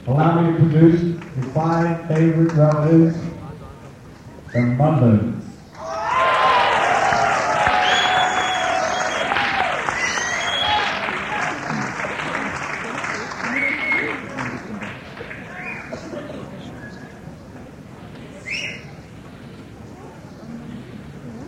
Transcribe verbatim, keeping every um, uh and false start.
Allow me to introduce your five favorite relatives, the Mullins.